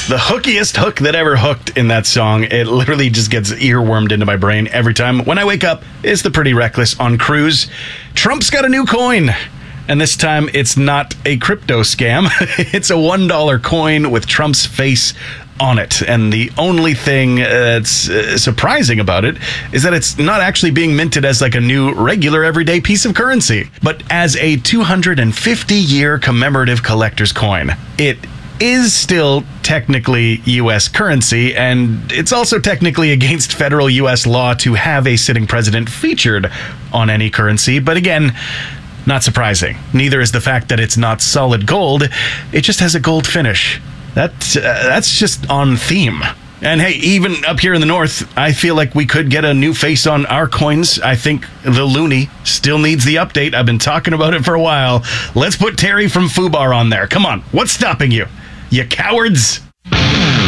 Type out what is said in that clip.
the hookiest hook that ever hooked in that song. It literally just gets earwormed into my brain every time. When I wake up, it's the Pretty Reckless on Cruise. Trump's got a new coin. And this time, it's not a crypto scam. It's a $1 coin with Trump's face on it. And the only thing that's surprising about it is that it's not actually being minted as like a new regular everyday piece of currency, but as a 250-year commemorative collector's coin. It is still technically U.S. currency, and it's also technically against federal U.S. law to have a sitting president featured on any currency. But again, not surprising. Neither is the fact that it's not solid gold. It just has a gold finish. That's just on theme. And hey, even up here in the north, I feel like we could get a new face on our coins. I think the loonie still needs the update. I've been talking about it for a while. Let's put Terry from FUBAR on there. Come on, what's stopping you? You cowards!